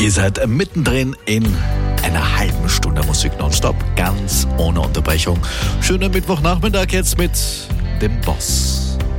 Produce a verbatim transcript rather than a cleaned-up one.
Ihr seid mittendrin in einer halben Stunde Musik nonstop, ganz ohne Unterbrechung. Schönen Mittwochnachmittag jetzt mit dem Boss.